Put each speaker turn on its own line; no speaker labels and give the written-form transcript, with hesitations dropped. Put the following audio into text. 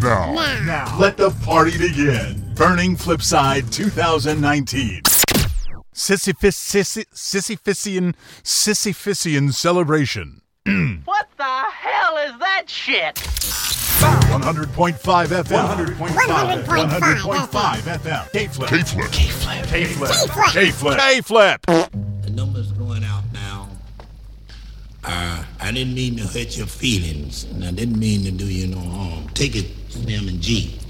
Now, let the party begin. Burning Flipside 2019. Sisyphean celebration.
What the hell is that shit?
100.5 FM. 100.5 FM. K-Flip.
The number's going out now. I didn't mean to hurt your feelings, and I didn't mean to do you no harm. Take it, Slim and G.